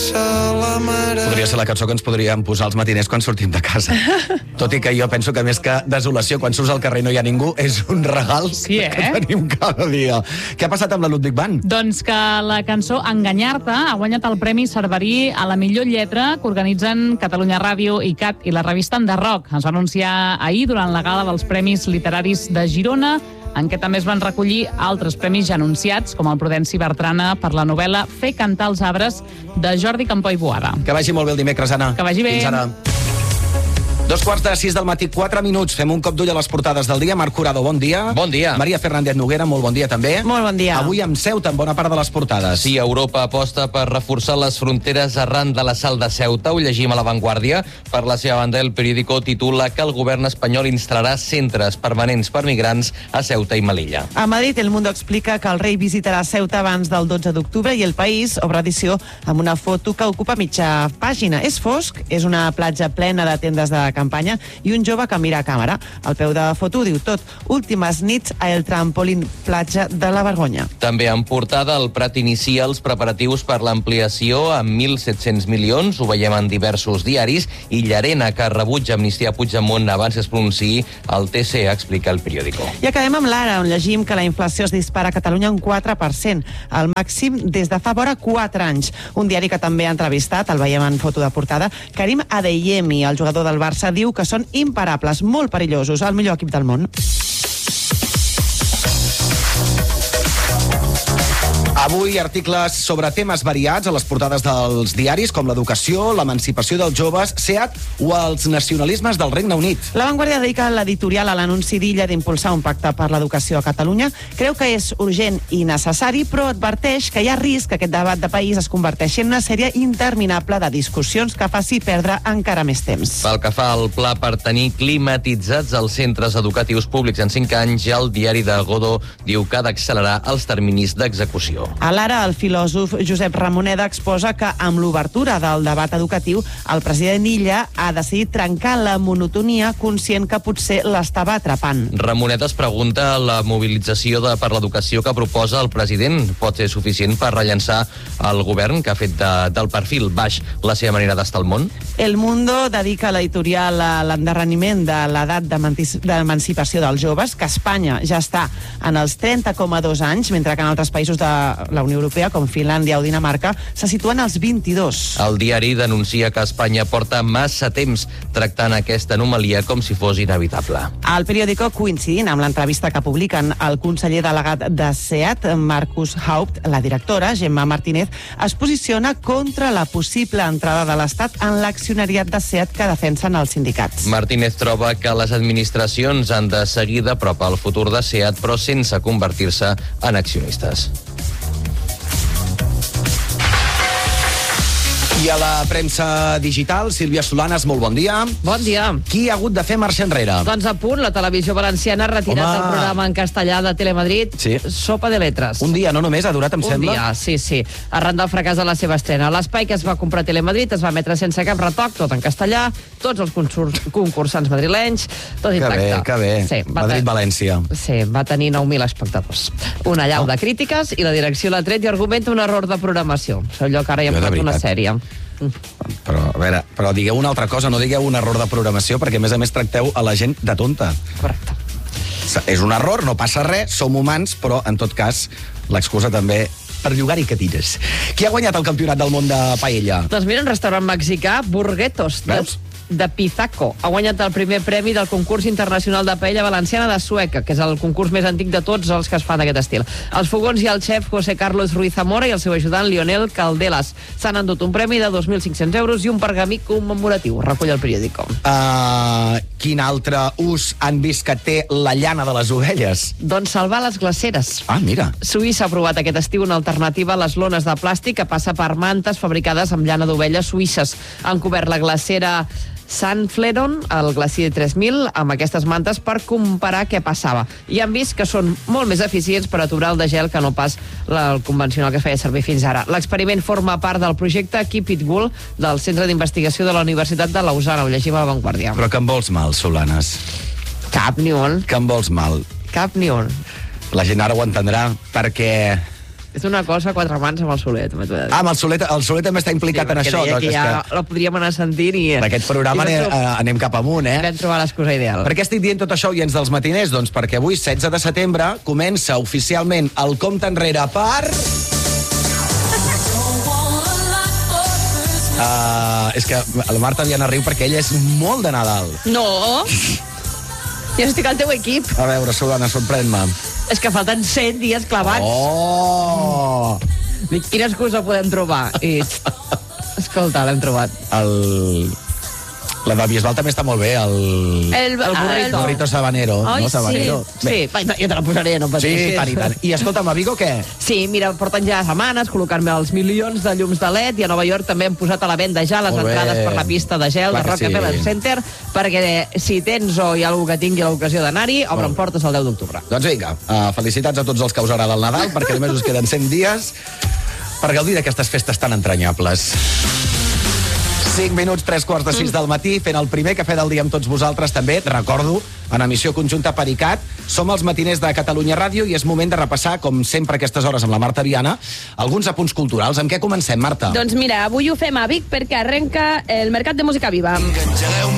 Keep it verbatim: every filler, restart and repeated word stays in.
Podria ser la cançó que ens podríem posar als matiners quan sortim de casa. Tot i que jo penso que més que desolació, quan surts al carrer i no hi ha ningú, és un regal Sí, eh? que tenim cada dia. Què ha passat amb la Ludwig Band? Doncs que la cançó Enganyar-te ha guanyat el Premi Cerverí a la millor lletra que organitzen Catalunya Ràdio, I C A T i la revista Enderroc. Es va anunciar ahir durant la gala dels Premis Literaris de Girona, en què també es van recollir altres premis ja anunciats, com el Prudenci Bertrana per la novel·la Fer cantar els arbres, de Jordi Campó i Boada. Que vagi molt bé el dimecres, Anna. Que vagi bé. Fins ara. Dos quarts de sis del matí, quatre minuts. Fem un cop d'ull a les portades del dia. Marc Curado, bon dia. Bon dia. Maria Fernández Noguera, molt bon dia també. Molt bon dia. Avui amb Ceuta en bona part de les portades. Sí, Europa aposta per reforçar les fronteres arran de l'assalt de Ceuta. Ho llegim a La Vanguardia. Per la seva banda, el periòdico titula que el govern espanyol instal·larà centres permanents per migrants a Ceuta i Melilla. A Madrid, El Mundo explica que el rei visitarà Ceuta abans del dotze d'octubre i El País obre edició amb una foto que ocupa mitja pàgina. És fosc, és una platja plena de tendes de campanya i un jove que mira a càmera. Al peu de la foto diu tot: últimes nits a el trampolín platja de la Vergonya. També en portada, el Prat inicia els preparatius per l'ampliació amb mil set-cents milions. Ho veiem en diversos diaris. I Llarena, que rebutja amnistia a Puigdemont abans que es pronunciï el T C, explica el periòdico. I acabem amb l'Ara, on llegim que la inflació es dispara a Catalunya un quatre per cent, el màxim des de fa vora quatre anys. Un diari que també ha entrevistat, el veiem en foto de portada, Karim Adeyemi, el jugador del Barça, diu que són imparables, molt perillosos, el millor equip del món. Avui articles sobre temes variats a les portades dels diaris, com l'educació, l'emancipació dels joves, SEAT o els nacionalismes del Regne Unit. La Vanguardia dedica l'editorial a l'anunci d'Illa d'impulsar un pacte per l'educació a Catalunya. Creu que és urgent i necessari, però adverteix que hi ha risc que aquest debat de país es converteixi en una sèrie interminable de discussions que faci perdre encara més temps. Pel que fa al pla per tenir climatitzats els centres educatius públics en cinc anys, ja el diari de Godó diu que ha d'accelerar els terminis d'execució. A l'Ara, el filòsof Josep Ramoneda exposa que amb l'obertura del debat educatiu, el president Illa ha decidit trencar la monotonia, conscient que potser l'estava atrapant. Ramonet es pregunta la mobilització de, per l'educació que proposa el president pot ser suficient per rellençar el govern que ha fet de, del perfil baix la seva manera d'estar al món? El Mundo dedica l'editorial a l'endarreriment de l'edat d'emancipació dels joves, que a Espanya ja està en els trenta coma dos anys, mentre que en altres països de la Unió Europea, com Finlàndia o Dinamarca, se situen als vint-i-dos. El diari denuncia que Espanya porta massa temps tractant aquesta anomalia com si fos inevitable. El periòdico, coincidint amb l'entrevista que publiquen el conseller delegat de SEAT, Marcus Haupt, la directora, Gemma Martínez, es posiciona contra la possible entrada de l'Estat en l'accionariat de SEAT que defensen els sindicats. Martínez troba que les administracions han de seguir de prop el futur de SEAT, però sense convertir-se en accionistes. I a la premsa digital, Sílvia Solanes, molt bon dia. Bon dia. Qui ha hagut de fer marxa enrere? Doncs a punt, la televisió valenciana ha retirat Home. el programa en castellà de Telemadrid, Sí. Sopa de Letres. Un dia, no només, ha durat, em Un sembla? dia, sí, sí. Arran del fracàs de la seva estrena. L'espai que es va comprar a Telemadrid es va emetre sense cap retoc, tot en castellà, tots els concurs, concursants madrilenys, tot Que intacte. bé, que bé. Sí, va Madrid-València. Sí, va tenir nou mil espectadors. Una allau Oh. de crítiques i la direcció l'ha tret i argumenta un error de programació. És allò que ara hi Jo, hem de fet una veritat. sèrie. Però, a veure, però digueu una altra cosa, no digueu un error de programació, perquè a més a més tracteu a la gent de tonta. Correcte. És un error, no passa res, som humans, però en tot cas l'excusa també per llogar-hi cadires. Qui ha guanyat el campionat del món de paella? Doncs mira, un restaurant mexicà, Burguetos, de, Veus? de Pizaco. Ha guanyat el primer premi del concurs internacional de paella valenciana de Sueca, que és el concurs més antic de tots els que es fan d'aquest estil. Als fogons hi ha el xef José Carlos Ruiz Zamora i el seu ajudant Lionel Caldelas. S'han endut un premi de dos mil cinc-cents euros i un pergamí commemoratiu, recull el periòdico. Uh, quin altre ús han vist que té la llana de les ovelles? Doncs salvar les glaceres. Ah, mira. Suïssa ha aprovat aquest estiu una alternativa a les lones de plàstic que passa per mantes fabricades amb llana d'ovelles suïsses. Han cobert la glacera Sant Fleron, el Glacier tres mil, amb aquestes mantes per comparar què passava. I han vist que són molt més eficients per aturar el degel que no pas el convencional que es feia servir fins ara. L'experiment forma part del projecte Keep It Wool del Centre d'Investigació de la Universitat de Lausana. Ho llegim a La Vanguardia. Però que en vols mal, Solanes? Cap ni un. Que en vols mal? Cap ni un. La gent ara ho entendrà, perquè És una cosa a quatre mans amb el Soler, també t'ho he de dir. Ah, amb el Soler, el Soler també està implicat Sí, en perquè això. deia Doncs que és ja que la podríem anar sentint i... d'aquest programa i anem, vam trobar- eh, anem cap amunt, eh? vam trobar l'excusa ideal. Per què estic dient tot això, oients dels matiners? Doncs perquè avui, setze de setembre, comença oficialment el compte enrere per... Uh, és que la Marta Viana riu perquè ella és molt de Nadal. No! Jo estic al teu equip. A veure, Solana, sorprèn-me. És que falten cent dies clavats. Oh! Dic, quina excusa podem trobar? I... Escolta, l'hem trobat. El... La de Bisbal també està molt bé, el... El, el burrito. burrito sabanero. Ai, no, sabanero. sí. Sí, va, jo te la posaré, no Sí, pateixis. tant i tant. I escolta'm, a Vigo què? Sí, mira, porten ja setmanes col·locant-me els milions de llums de L E D i a Nova York també hem posat a la venda ja les Molt bé. entrades per la pista de gel Clar de que Rockefeller sí. Center, perquè si tens o hi ha algú que tingui l'ocasió d'anar-hi, obren Molt bé. portes el deu d'octubre. Doncs vinga, uh, felicitats a tots els que us agrada el Nadal, perquè només us queden cent dies per gaudir d'aquestes festes tan entranyables. cinc minuts, tres quarts de sis del matí, fent el primer cafè del dia amb tots vosaltres, també, recordo, en emissió conjunta per I C A T, som els matiners de Catalunya Ràdio i és moment de repassar, com sempre a aquestes hores amb la Marta Viana, alguns apunts culturals. Amb què comencem, Marta? Doncs mira, avui ho fem a Vic perquè arrenca el Mercat de Música Viva.